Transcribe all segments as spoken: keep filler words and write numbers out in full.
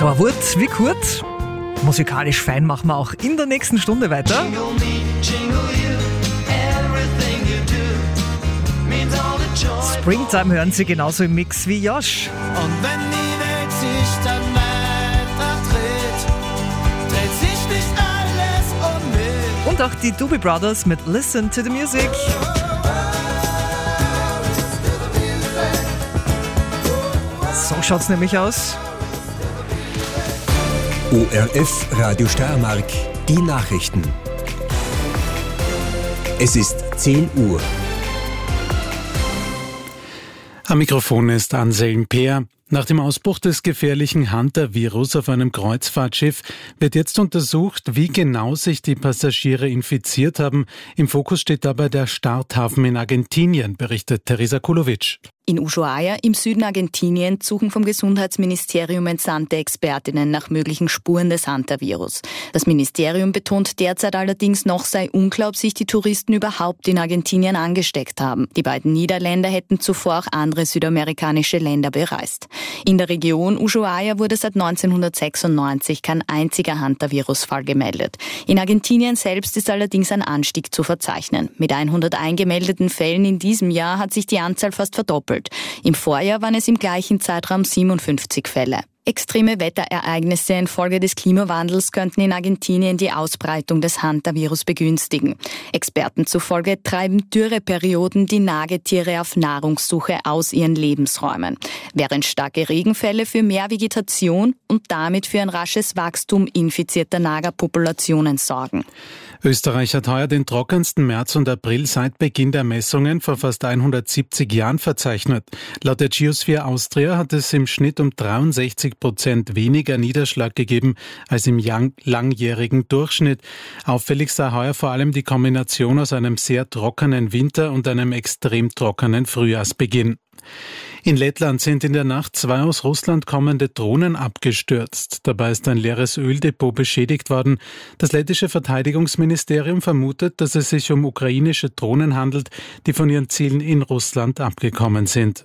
So ein Wort wie Kurt. Musikalisch fein machen wir auch in der nächsten Stunde weiter. Springtime hören Sie genauso im Mix wie Josh. Und wenn die Welt sich dann weiter dreht, dreht sich nicht alles um mich. Und auch die Doobie Brothers mit Listen to the Music. So schaut's nämlich aus. O R F Radio Steiermark, die Nachrichten. Es ist zehn Uhr. Am Mikrofon ist Anselm Peer. Nach dem Ausbruch des gefährlichen Hunter-Virus auf einem Kreuzfahrtschiff wird jetzt untersucht, wie genau sich die Passagiere infiziert haben. Im Fokus steht dabei der Starthafen in Argentinien, berichtet Teresa Kulovic. In Ushuaia im Süden Argentiniens suchen vom Gesundheitsministerium entsandte Expertinnen nach möglichen Spuren des Hunter-Virus. Das Ministerium betont derzeit allerdings, noch sei unklar, ob sich die Touristen überhaupt in Argentinien angesteckt haben. Die beiden Niederländer hätten zuvor auch andere südamerikanische Länder bereist. In der Region Ushuaia wurde seit neunzehnhundertsechsundneunzig kein einziger Hunter-Virus-Fall gemeldet. In Argentinien selbst ist allerdings ein Anstieg zu verzeichnen. Mit hundert eingemeldeten Fällen in diesem Jahr hat sich die Anzahl fast verdoppelt. Im Vorjahr waren es im gleichen Zeitraum siebenundfünfzig Fälle. Extreme Wetterereignisse infolge des Klimawandels könnten in Argentinien die Ausbreitung des Hunter-Virus begünstigen. Experten zufolge treiben Dürreperioden die Nagetiere auf Nahrungssuche aus ihren Lebensräumen, während starke Regenfälle für mehr Vegetation und damit für ein rasches Wachstum infizierter Nagerpopulationen sorgen. Österreich hat heuer den trockensten März und April seit Beginn der Messungen vor fast hundertsiebzig Jahren verzeichnet. Laut der Geosphere Austria hat es im Schnitt um dreiundsechzig Prozent weniger Niederschlag gegeben als im langjährigen Durchschnitt. Auffällig sei heuer vor allem die Kombination aus einem sehr trockenen Winter und einem extrem trockenen Frühjahrsbeginn. In Lettland sind in der Nacht zwei aus Russland kommende Drohnen abgestürzt. Dabei ist ein leeres Öldepot beschädigt worden. Das lettische Verteidigungsministerium vermutet, dass es sich um ukrainische Drohnen handelt, die von ihren Zielen in Russland abgekommen sind.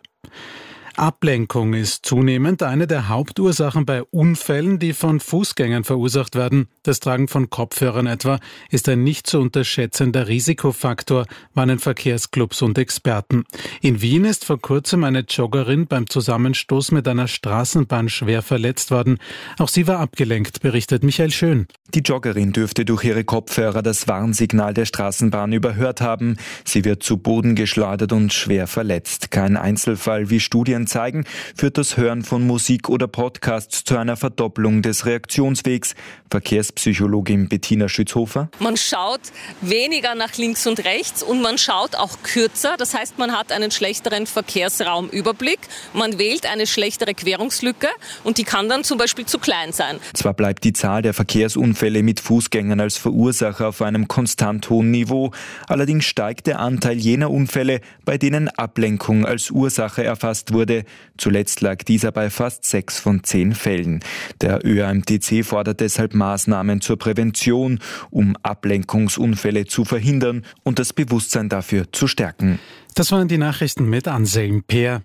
Ablenkung ist zunehmend eine der Hauptursachen bei Unfällen, die von Fußgängern verursacht werden. Das Tragen von Kopfhörern etwa ist ein nicht zu unterschätzender Risikofaktor, warnen Verkehrsclubs und Experten. In Wien ist vor kurzem eine Joggerin beim Zusammenstoß mit einer Straßenbahn schwer verletzt worden. Auch sie war abgelenkt, berichtet Michael Schön. Die Joggerin dürfte durch ihre Kopfhörer das Warnsignal der Straßenbahn überhört haben. Sie wird zu Boden geschleudert und schwer verletzt. Kein Einzelfall, wie Studien zeigen, führt das Hören von Musik oder Podcasts zu einer Verdopplung des Reaktionswegs. Verkehrspsychologin Bettina Schützhofer. Man schaut weniger nach links und rechts und man schaut auch kürzer. Das heißt, man hat einen schlechteren Verkehrsraumüberblick. Man wählt eine schlechtere Querungslücke und die kann dann zum Beispiel zu klein sein. Zwar bleibt die Zahl der Verkehrsunfälle mit Fußgängern als Verursacher auf einem konstant hohen Niveau. Allerdings steigt der Anteil jener Unfälle, bei denen Ablenkung als Ursache erfasst wurde. Zuletzt lag dieser bei fast sechs von zehn Fällen. Der Ö A M T C fordert deshalb Maßnahmen zur Prävention, um Ablenkungsunfälle zu verhindern und das Bewusstsein dafür zu stärken. Das waren die Nachrichten mit Anselm Peer.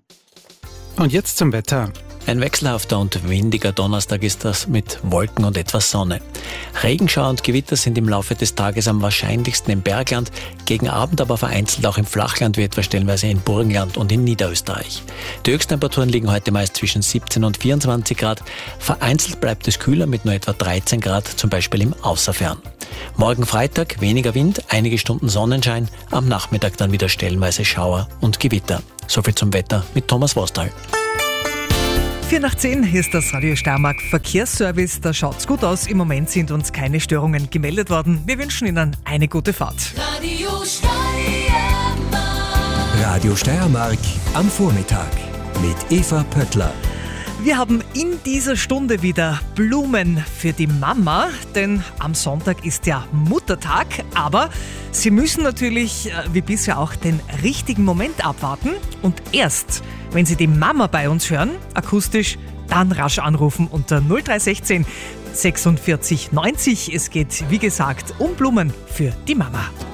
Und jetzt zum Wetter. Ein wechselhafter und windiger Donnerstag ist das mit Wolken und etwas Sonne. Regenschauer und Gewitter sind im Laufe des Tages am wahrscheinlichsten im Bergland, gegen Abend aber vereinzelt auch im Flachland wie etwa stellenweise in Burgenland und in Niederösterreich. Die Höchsttemperaturen liegen heute meist zwischen siebzehn und vierundzwanzig Grad. Vereinzelt bleibt es kühler mit nur etwa dreizehn Grad, zum Beispiel im Außerfern. Morgen Freitag weniger Wind, einige Stunden Sonnenschein, am Nachmittag dann wieder stellenweise Schauer und Gewitter. Soviel zum Wetter mit Thomas Wostal. vier nach zehn ist das Radio Steiermark Verkehrsservice. Da schaut's gut aus. Im Moment sind uns keine Störungen gemeldet worden. Wir wünschen Ihnen eine gute Fahrt. Radio Steiermark. Radio Steiermark am Vormittag mit Eva Pöttler. Wir haben in dieser Stunde wieder Blumen für die Mama, denn am Sonntag ist ja Muttertag, aber Sie müssen natürlich, wie bisher auch, den richtigen Moment abwarten und erst, wenn Sie die Mama bei uns hören, akustisch, dann rasch anrufen unter null drei eins sechs sechsundvierzig neunzig. Es geht, wie gesagt, um Blumen für die Mama.